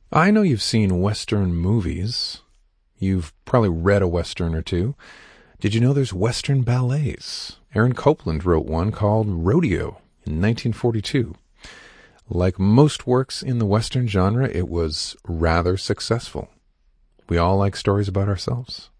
I know you've seen Western movies. You've probably read a Western or two. Did you know there's Western ballets? Aaron Copland wrote one called Rodeo in 1942. Like most works in the Western genre, it was rather successful. We all like stories about ourselves.